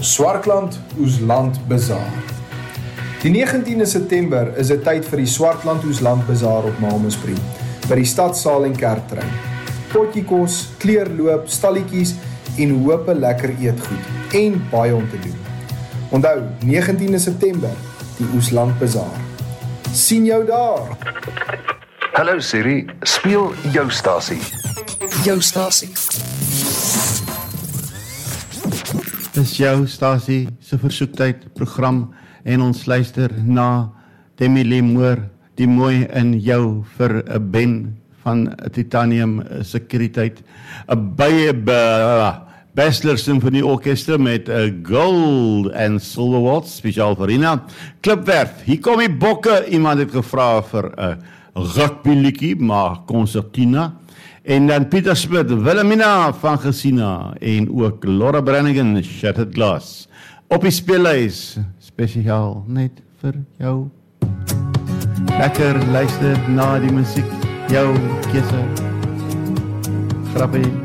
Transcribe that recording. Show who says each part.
Speaker 1: Swartland Oesland Bazaar. Die 19de September is dit tyd vir die Swartland Oesland Bazaar op Malmesbury, by die Stadsaal en Kerktrein. Potjiekos, kleurloop, stalletjies en hoop lekker eetgoed en baie om te doen. Onthou, 19de September, die Oesland Bazaar. Sien jou daar!
Speaker 2: Hallo Siri, speel jou stasie.
Speaker 3: Jou stasie.
Speaker 4: Dis jou stasie se versoektyd program en ons luister na Demi Lee Moore, die mooi in jou vir 'n Ben van Titanium Sekuriteit. 'n baie Bachelor Symphony Orkester met 'n gold and silver waltz spesiaal vir Rina. Klipwerf. Hier kom die bokke. Iemand het gevra vir 'n rugby liedjie, maar concertina. En dan Pieter Smit, Wilhelmina van Gesina en ook Laura Brannigan, Shattered Glass. Op die speellys, spesiaal net vir jou. Lekker luister na die musiek, jou keuse. Grappie.